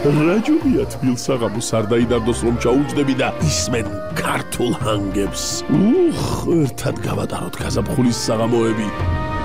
რა ჯობია თბილ საღამოს არ დაიდარდოს რომ ჩაუჯდები და ისმენ ქართულ ჰანგებს. ერთად გავატაროთ გაზაფხულის საღამოები.